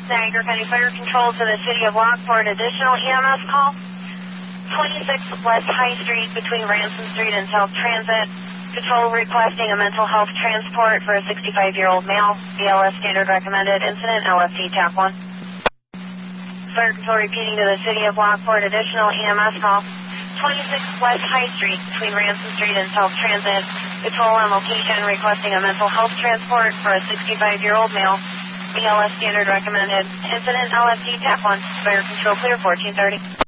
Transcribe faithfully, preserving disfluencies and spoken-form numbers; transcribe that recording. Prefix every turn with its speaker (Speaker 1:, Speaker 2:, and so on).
Speaker 1: Niagara County Fire Control to the City of Lockport. Additional E M S call. twenty-six West High Street between Ransom Street and South Transit. Control requesting a mental health transport for a sixty-five-year-old male. B L S standard recommended. Incident L F D T A C one. Fire Control repeating to the City of Lockport. Additional E M S call. twenty-six West High Street between Ransom Street and South Transit. Control on location requesting a mental health transport for a sixty-five-year-old male. B L S standard recommended. Incident L F D T A C one. Fire Control clear fourteen thirty.